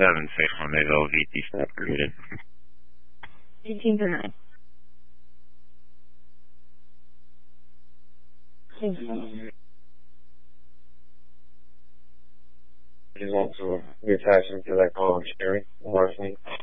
Mayville, VT stop muted. 18 to 9. Just want to reattach him to that call of Sherry, larceny.